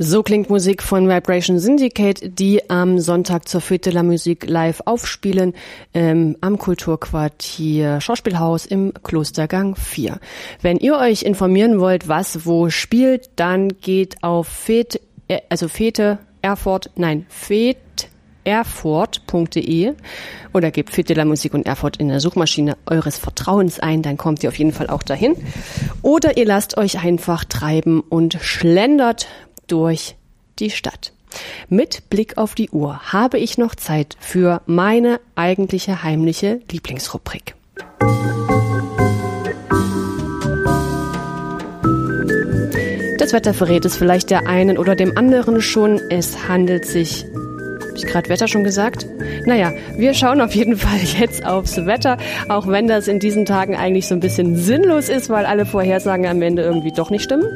So klingt Musik von Vibration Syndicate, die am Sonntag zur Fête de la Musique live aufspielen am Kulturquartier Schauspielhaus im Klostergang 4. Wenn ihr euch informieren wollt, was wo spielt, dann geht auf Erfurt.de oder gebt Fête de la Musique und Erfurt in der Suchmaschine eures Vertrauens ein, dann kommt ihr auf jeden Fall auch dahin. Oder ihr lasst euch einfach treiben und schlendert durch die Stadt. Mit Blick auf die Uhr habe ich noch Zeit für meine eigentliche heimliche Lieblingsrubrik. Das Wetter verrät es vielleicht der einen oder dem anderen schon. Es handelt sich... Habe ich gerade Wetter schon gesagt? Naja, wir schauen auf jeden Fall jetzt aufs Wetter, auch wenn das in diesen Tagen eigentlich so ein bisschen sinnlos ist, weil alle Vorhersagen am Ende irgendwie doch nicht stimmen.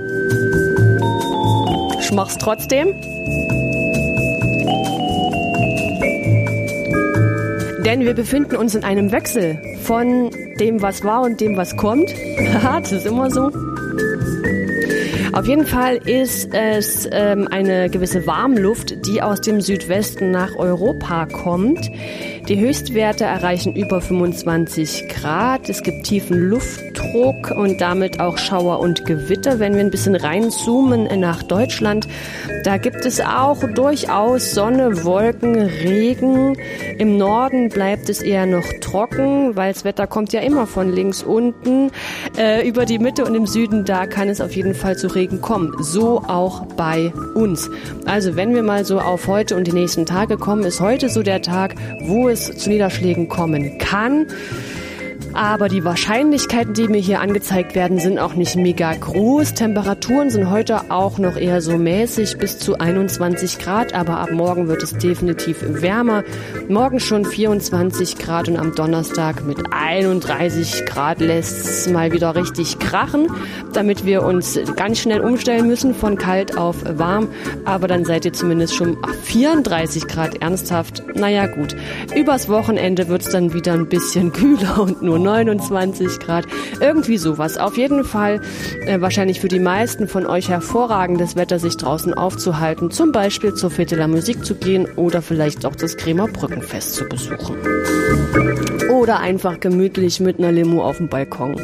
Ich mach's trotzdem. Denn wir befinden uns in einem Wechsel von dem, was war und dem, was kommt. Haha, das ist immer so. Auf jeden Fall ist es eine gewisse Warmluft, die aus dem Südwesten nach Europa kommt. Die Höchstwerte erreichen über 25 Grad. Es gibt tiefen Luftdruck und damit auch Schauer und Gewitter. Wenn wir ein bisschen reinzoomen nach Deutschland, da gibt es auch durchaus Sonne, Wolken, Regen. Im Norden bleibt es eher noch trocken, weil das Wetter kommt ja immer von links unten. Über die Mitte und im Süden, da kann es auf jeden Fall zu Regen kommen. So auch bei uns. Also wenn wir mal so auf heute und die nächsten Tage kommen, ist heute so der Tag, wo es zu Niederschlägen kommen kann. Aber die Wahrscheinlichkeiten, die mir hier angezeigt werden, sind auch nicht mega groß. Temperaturen sind heute auch noch eher so mäßig bis zu 21 Grad, aber ab morgen wird es definitiv wärmer. Morgen schon 24 Grad und am Donnerstag mit 31 Grad lässt es mal wieder richtig krachen, damit wir uns ganz schnell umstellen müssen von kalt auf warm. Aber dann seid ihr zumindest schon 34 Grad ernsthaft. Naja gut, übers Wochenende wird es dann wieder ein bisschen kühler und nur 29 Grad, irgendwie sowas. Auf jeden Fall wahrscheinlich für die meisten von euch hervorragendes Wetter, sich draußen aufzuhalten, zum Beispiel zur Fête de la Musique zu gehen oder vielleicht auch das Kremer Brückenfest zu besuchen. Oder einfach gemütlich mit einer Limo auf dem Balkon.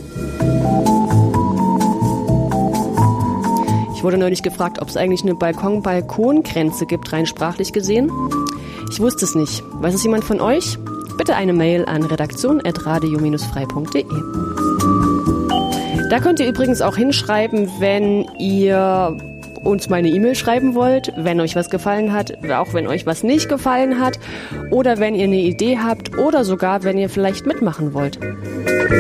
Ich wurde neulich gefragt, ob es eigentlich eine Balkon-Balkon-Grenze gibt, rein sprachlich gesehen. Ich wusste es nicht. Weiß es jemand von euch? Bitte eine Mail an redaktion@radio-frei.de. Da könnt ihr übrigens auch hinschreiben, wenn ihr uns mal eine E-Mail schreiben wollt, wenn euch was gefallen hat, auch wenn euch was nicht gefallen hat oder wenn ihr eine Idee habt oder sogar, wenn ihr vielleicht mitmachen wollt.